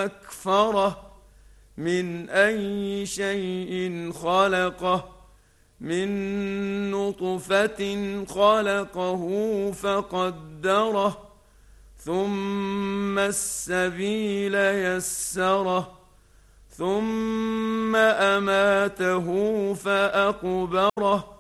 أكفره من أي شيء خلقه من نطفة خلقه فقدره ثم السبيل يسره ثم أماته فأقبره